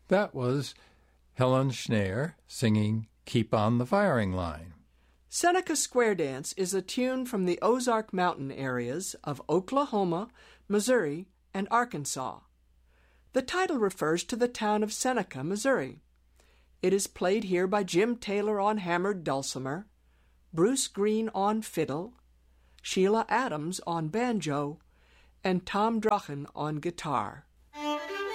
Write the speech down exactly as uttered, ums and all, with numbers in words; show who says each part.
Speaker 1: That was Helen Schneer singing Keep on the Firing Line.
Speaker 2: Seneca Square Dance is a tune from the Ozark Mountain areas of Oklahoma, Missouri, and Arkansas. The title refers to the town of Seneca, Missouri. It is played here by Jim Taylor on hammered dulcimer, Bruce Green on fiddle, Sheila Adams on banjo, and Tom Drachen on guitar.